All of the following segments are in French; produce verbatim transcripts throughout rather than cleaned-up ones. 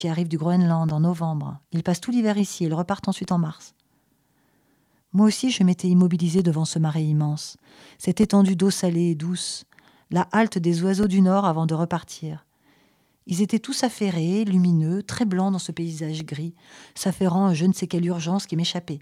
qui arrivent du Groenland en novembre. Ils passent tout l'hiver ici, ils repartent ensuite en mars. Moi aussi, je m'étais immobilisée devant ce marais immense, cette étendue d'eau salée et douce, la halte des oiseaux du Nord avant de repartir. Ils étaient tous affairés, lumineux, très blancs dans ce paysage gris, s'affairant je ne sais quelle urgence qui m'échappait.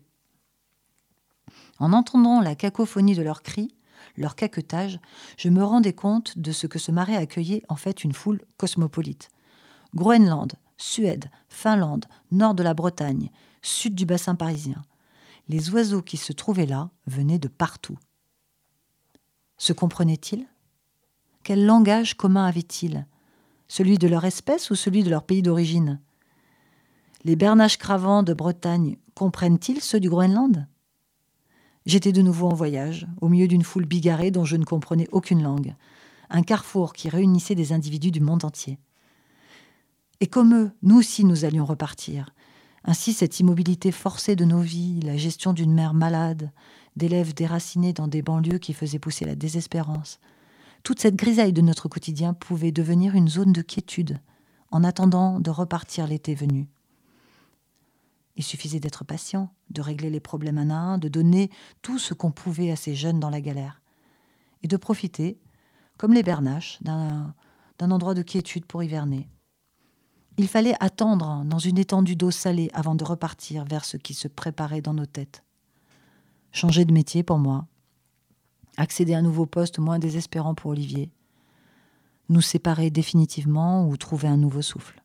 En entendant la cacophonie de leurs cris, leur caquetage, je me rendais compte de ce que ce marais accueillait en fait une foule cosmopolite. Groenland, Suède, Finlande, nord de la Bretagne, sud du bassin parisien. Les oiseaux qui se trouvaient là venaient de partout. Se comprenaient-ils ? Quel langage commun avaient-ils ? Celui de leur espèce ou celui de leur pays d'origine ? Les bernaches cravants de Bretagne comprennent-ils ceux du Groenland ? J'étais de nouveau en voyage, au milieu d'une foule bigarrée dont je ne comprenais aucune langue. Un carrefour qui réunissait des individus du monde entier. Et comme eux, nous aussi nous allions repartir. Ainsi, cette immobilité forcée de nos vies, la gestion d'une mère malade, d'élèves déracinés dans des banlieues qui faisaient pousser la désespérance, toute cette grisaille de notre quotidien pouvait devenir une zone de quiétude, en attendant de repartir l'été venu. Il suffisait d'être patient, de régler les problèmes un à un, de donner tout ce qu'on pouvait à ces jeunes dans la galère, et de profiter, comme les bernaches, d'un, d'un endroit de quiétude pour hiverner. Il fallait attendre dans une étendue d'eau salée avant de repartir vers ce qui se préparait dans nos têtes. Changer de métier pour moi, accéder à un nouveau poste moins désespérant pour Olivier, nous séparer définitivement ou trouver un nouveau souffle.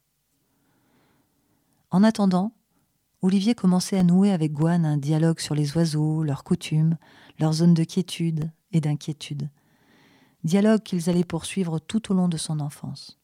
En attendant, Olivier commençait à nouer avec Gwen un dialogue sur les oiseaux, leurs coutumes, leurs zones de quiétude et d'inquiétude. Dialogue qu'ils allaient poursuivre tout au long de son enfance.